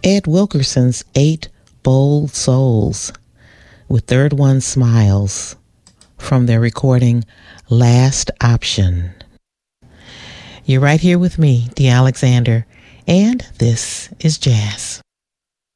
Ed Wilkerson's Eight Bold Souls with Third One Smiles from their recording Last Option. You're right here with me, Dee Alexander, and this is Jazz.